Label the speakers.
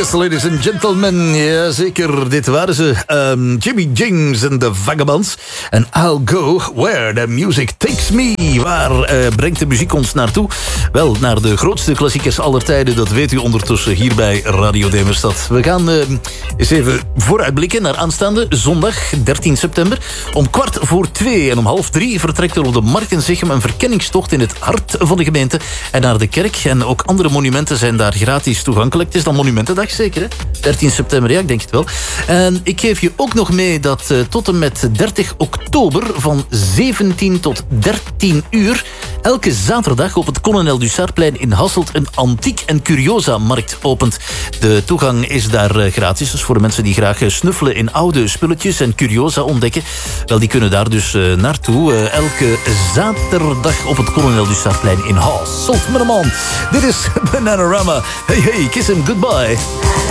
Speaker 1: Yes, ladies and gentlemen. Jazeker, dit waren ze. Jimmy James en de Vagabonds. En I'll go where the music takes me. Waar brengt de muziek ons naartoe? Wel, naar de grootste klassiekers aller tijden. Dat weet u ondertussen hier bij Radio Demerstad. We gaan eens even vooruitblikken naar aanstaande zondag 13 september. Om 2:15 en om 2:30 vertrekt er op de Markt in Zichem een verkenningstocht in het hart van de gemeente en naar de kerk. En ook andere monumenten zijn daar gratis toegankelijk. Het is dan Monumentendag zeker, hè? 13 september, ja, ik denk het wel. En ik geef je ook nog mee dat tot en met 30 oktober van 17 tot 13 uur... elke zaterdag op het Kolonel Dussardplein in Hasselt een antiek- en curiosa-markt opent. De toegang is daar gratis, dus voor de mensen die graag snuffelen in oude spulletjes en curiosa ontdekken. Wel, die kunnen daar dus naartoe. Elke zaterdag op het Kolonel Dussardplein in Hasselt. Met een man. Dit is Bananarama. Hey, hey, kiss him goodbye.